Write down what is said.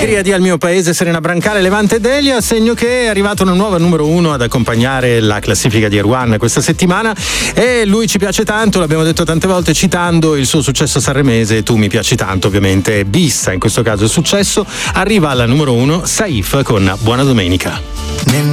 Allegria dia al mio paese, Serena Brancale, Levante Delia, segno che è arrivata una nuova numero 1 ad accompagnare la classifica di Air One questa settimana e lui ci piace tanto, l'abbiamo detto tante volte citando il suo successo sanremese. Tu mi piaci tanto, ovviamente Bissa in questo caso è successo. Arriva alla numero 1 Saif con Buona Domenica.